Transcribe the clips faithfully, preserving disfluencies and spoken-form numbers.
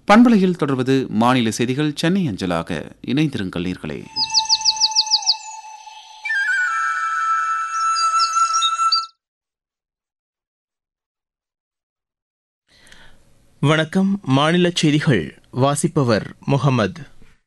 பண்பலையில் தொடர்வது மாநில செய்திகள் சென்னை அஞ்சலாக. இணைந்திருங்கள் நேயர்களே. வணக்கம். மாநில செய்திகள் வாசிப்பவர் முகமது.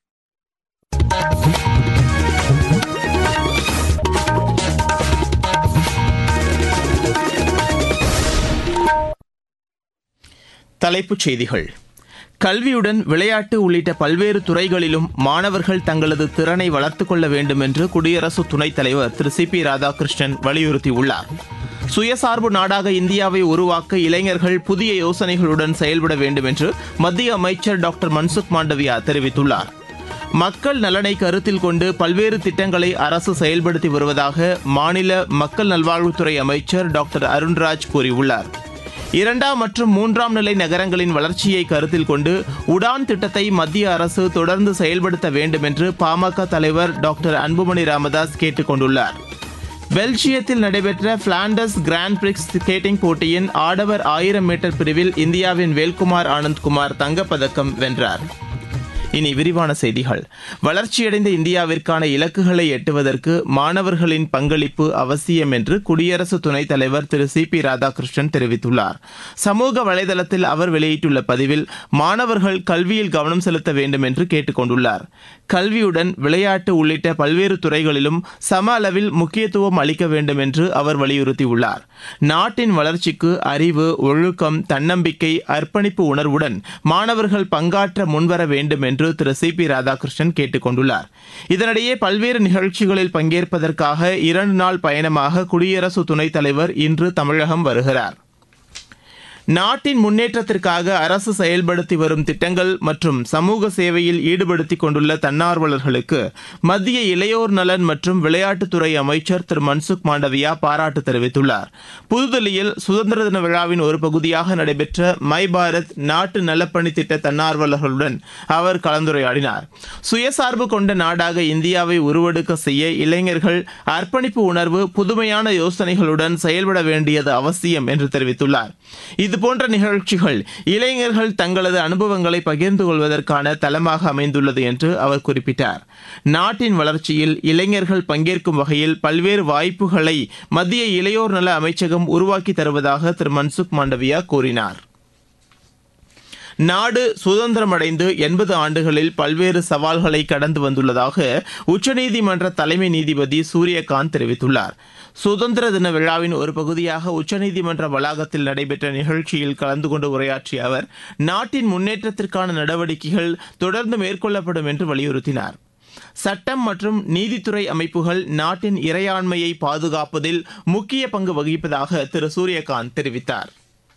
தலைப்புச் செய்திகள். கல்வியுடன் விளையாட்டு உள்ளிட்ட பல்வேறு துறைகளிலும் மாணவர்கள் தங்களது திறனை வளர்த்துக் கொள்ள வேண்டும் என்று குடியரசு துணைத் தலைவர் திரு சி பி ராதாகிருஷ்ணன் வலியுறுத்தியுள்ளார். சுயசார்பு நாடாக இந்தியாவை உருவாக்க இளைஞர்கள் புதிய யோசனைகளுடன் செயல்பட வேண்டும் என்று மத்திய அமைச்சர் டாக்டர் மன்சுக் மாண்டவியா தெரிவித்துள்ளார். மக்கள் நலனை கருத்தில் கொண்டு பல்வேறு திட்டங்களை அரசு செயல்படுத்தி வருவதாக மாநில மக்கள் நல்வாழ்வுத்துறை அமைச்சர் டாக்டர் அருண்ராஜ் கூறியுள்ளார். இரண்டாம் மற்றும் மூன்றாம் நிலை நகரங்களின் வளர்ச்சியை கருத்தில் கொண்டு உடான் திட்டத்தை மத்திய அரசு தொடர்ந்து செயல்படுத்த வேண்டும் என்று பாமக தலைவர் டாக்டர் அன்புமணி ராமதாஸ் கேட்டுக் கொண்டுள்ளார். பெல்ஜியத்தில் நடைபெற்ற பிளாண்டர்ஸ் கிராண்ட் பிரிக்ஸ் ஸ்கேட்டிங் போட்டியின் ஆடவர் ஆயிரம் மீட்டர் பிரிவில் இந்தியாவின் வேல்குமார் ஆனந்த்குமார் தங்கப்பதக்கம் வென்றார். இனி விரிவான செய்திகள். வளர்ச்சியடைந்த இந்தியாவிற்கான இலக்குகளை எட்டுவதற்கு மாணவர்களின் பங்களிப்பு அவசியம் என்று குடியரசு துணைத் தலைவர் திரு சி பி ராதாகிருஷ்ணன் தெரிவித்துள்ளார். சமூக வலைதளத்தில் அவர் வெளியிட்டுள்ள பதிவில் மாணவர்கள் கல்வியில் கவனம் செலுத்த வேண்டும் என்று கேட்டுக் கொண்டுள்ளார். கல்வியுடன் விளையாட்டு உள்ளிட்ட பல்வேறு துறைகளிலும் சம அளவில் முக்கியத்துவம் அளிக்க வேண்டும் என்று அவர் வலியுறுத்தியுள்ளார். நாட்டின் வளர்ச்சிக்கு அறிவு, ஒழுக்கம், தன்னம்பிக்கை, அர்ப்பணிப்பு உணர்வுடன் மாணவர்கள் பங்காற்ற முன்வர வேண்டும் என்று திரு சி பி ராதாகிருஷ்ணன் கேட்டுக் கொண்டுள்ளார். இதனிடையே பல்வேறு நிகழ்ச்சிகளில் பங்கேற்பதற்காக இரண்டு நாள் பயணமாக குடியரசு துணைத் தலைவர் இன்று தமிழகம் வருகிறார். நாட்டின் முன்னேற்றத்திற்காக அரசு செயல்படுத்தி வரும் திட்டங்கள் மற்றும் சமூக சேவையில் ஈடுபடுத்திக் கொண்டுள்ள தன்னார்வலர்களுக்கு மத்திய இளையோர் நலன் மற்றும் விளையாட்டுத்துறை அமைச்சர் திரு மன்சுக் மாண்டவியா பாராட்டு தெரிவித்துள்ளார். புதுதில்லியில் சுதந்திர தின விழாவின் ஒரு பகுதியாக நடைபெற்ற மை பாரத் நாட்டு நலப்பணி திட்ட தன்னார்வலர்களுடன் அவர் கலந்துரையாடினார். சுயசார்பு கொண்ட நாடாக இந்தியாவை உருவெடுக்க செய்ய இளைஞர்கள் அர்ப்பணிப்பு உணர்வு, புதுமையான யோசனைகளுடன் செயல்பட வேண்டியது அவசியம் என்று தெரிவித்துள்ளார். இது போன்ற நிகழ்ச்சிகள் இளைஞர்கள் தங்களது அனுபவங்களை பகிர்ந்து கொள்வதற்கான தளமாக அமைந்துள்ளது என்று அவர் குறிப்பிட்டார். நாட்டின் வளர்ச்சியில் இளைஞர்கள் பங்கேற்கும் வகையில் பல்வேறு வாய்ப்புகளை மத்திய இளையோர் நல அமைச்சகம் உருவாக்கி தருவதாக திரு மன்சுக் மாண்டவியா கூறினார். நாடு சுதந்திரமடைந்து எண்பது ஆண்டுகளில் பல்வேறு சவால்களை கடந்து வந்துள்ளதாக உச்சநீதிமன்ற தலைமை நீதிபதி சூரியகாந்த் தெரிவித்துள்ளார். சுதந்திர தின விழாவின் ஒரு பகுதியாக உச்சநீதிமன்ற வளாகத்தில் நடைபெற்ற நிகழ்ச்சியில் கலந்து கொண்டு உரையாற்றிய அவர் நாட்டின் முன்னேற்றத்திற்கான நடவடிக்கைகள் தொடர்ந்து மேற்கொள்ளப்படும் என்று வலியுறுத்தினார். சட்டம் மற்றும் நீதித்துறை அமைப்புகள் நாட்டின் இறையாண்மையை பாதுகாப்பதில் முக்கிய பங்கு வகிப்பதாக திரு சூரியகாந்த் தெரிவித்தார்.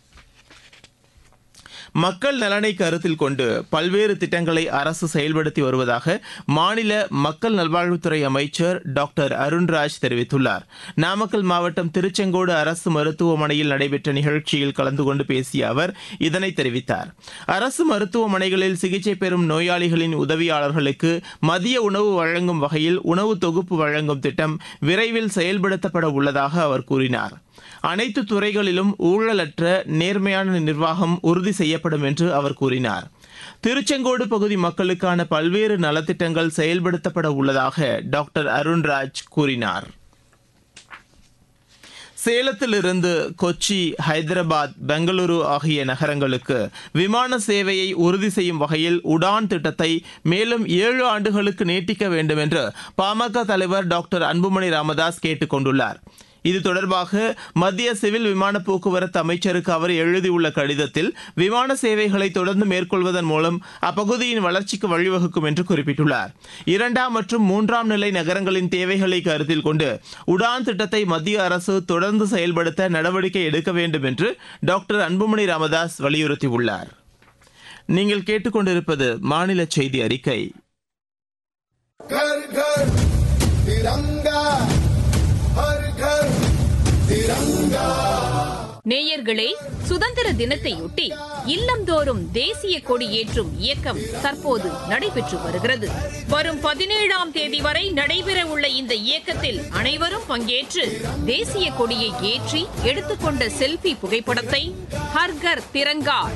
மக்கள் நலனை கருத்தில் கொண்டு பல்வேறு திட்டங்களை அரசு செயல்படுத்தி வருவதாக மாநில மக்கள் நல்வாழ்வுத்துறை அமைச்சர் டாக்டர் அருண்ராஜ் தெரிவித்துள்ளார். நாமக்கல் மாவட்டம் திருச்செங்கோடு அரசு மருத்துவமனையில் நடைபெற்ற நிகழ்ச்சியில் கலந்து கொண்டு பேசிய அவர் இதனை தெரிவித்தார். அரசு மருத்துவமனைகளில் சிகிச்சை பெறும் நோயாளிகளின் உதவியாளர்களுக்கு மதிய உணவு வழங்கும் வகையில் உணவு தொகுப்பு வழங்கும் திட்டம் விரைவில் செயல்படுத்தப்பட உள்ளதாக அவர் கூறினார். அனைத்து துறைகளிலும் ஊழலற்ற நேர்மையான நிர்வாகம் உறுதி செய்யப்படும் என்று அவர் கூறினார். திருச்செங்கோடு பகுதி மக்களுக்கான பல்வேறு நலத்திட்டங்கள் செயல்படுத்தப்பட உள்ளதாக டாக்டர் அருண்ராஜ் கூறினார். சேலத்திலிருந்து கொச்சி, ஹைதராபாத், பெங்களூரு ஆகிய நகரங்களுக்கு விமான சேவையை உறுதி செய்யும் வகையில் உடான் திட்டத்தை மேலும் ஏழு ஆண்டுகளுக்கு நீட்டிக்க வேண்டும் என்று பாமக தலைவர் டாக்டர் அன்புமணி ராமதாஸ் கேட்டுக் கொண்டுள்ளார். இது தொடர்பாக மத்திய சிவில் விமான போக்குவரத்து அமைச்சருக்கு அவர் எழுதியுள்ள கடிதத்தில் விமான சேவைகளை தொடர்ந்து மேற்கொள்வதன் மூலம் அப்பகுதியின் வளர்ச்சிக்கு வழிவகுக்கும் என்று குறிப்பிட்டுள்ளார். இரண்டாம் மற்றும் மூன்றாம் நிலை நகரங்களின் தேவைகளை கருத்தில் கொண்டு உடான் திட்டத்தை மத்திய அரசு தொடர்ந்து செயல்படுத்த நடவடிக்கை எடுக்க வேண்டும் என்று டாக்டர் அன்புமணி ராமதாஸ் வலியுறுத்தியுள்ளார். நீங்கள் கேட்டுக்கொண்டிருப்பது மாநில செய்தி அறிக்கை. நேயர்களே, சுதந்திர தினத்தையொட்டி இல்லந்தோறும் தேசிய கொடி ஏற்றும் இயக்கம் தற்போது நடைபெற்று வருகிறது. வரும் பதினேழாம் தேதி வரை நடைபெற உள்ள இந்த இயக்கத்தில் அனைவரும் பங்கேற்று தேசிய கொடியை ஏற்றி எடுத்துக்கொண்ட செல்ஃபி புகைப்படத்தை ஹர்கர் திரங்கா